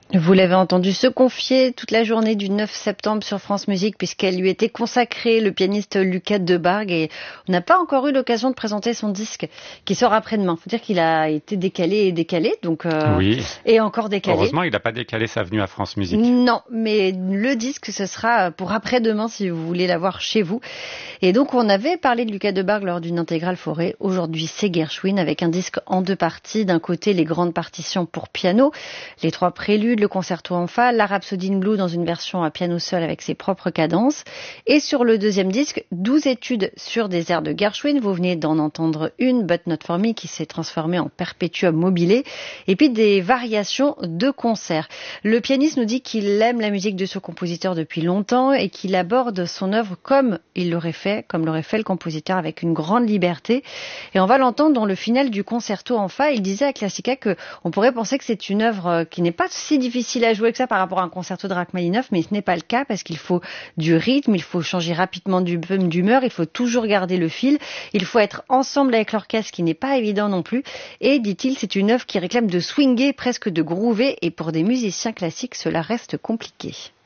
Vous l'avez entendu se confier toute la journée du 9 septembre sur France Musique puisqu'elle lui était consacrée, le pianiste Lucas Debargue, et on n'a pas encore eu l'occasion de présenter son disque qui sort après-demain. Faut dire qu'il a été décalé et décalé, donc Oui. et encore décalé. Heureusement, il n'a pas décalé sa venue à France Musique. Non, mais le disque, ce sera pour après-demain si vous voulez l'avoir chez vous. Et donc, on avait parlé de Lucas Debargue lors d'une intégrale forêt. Aujourd'hui, c'est Gershwin avec un disque en 2 parties. D'un côté, les grandes partitions pour piano, les 3 préludes, le concerto en fa, la Rhapsody in Blue dans une version à piano seul avec ses propres cadences. Et sur le deuxième disque, 12 études sur des airs de Gershwin. Vous venez d'en entendre une, But Not For Me, qui s'est transformée en perpétuum mobile. Et puis des variations de concerts. Le pianiste nous dit qu'il aime la musique de ce compositeur depuis longtemps et qu'il aborde son œuvre comme l'aurait fait le compositeur, avec une grande liberté. Et on va l'entendre dans le final du concerto en fa. Il disait à Classica que on pourrait penser que c'est une œuvre qui n'est pas si difficile à jouer que ça par rapport à un concerto de Rachmaninoff, mais ce n'est pas le cas parce qu'il faut du rythme, il faut changer rapidement d'humeur, il faut toujours garder le fil, il faut être ensemble avec l'orchestre, ce qui n'est pas évident non plus. Et dit-il, c'est une œuvre qui réclame de swinger, presque de groover, et pour des musiciens classiques, cela reste compliqué.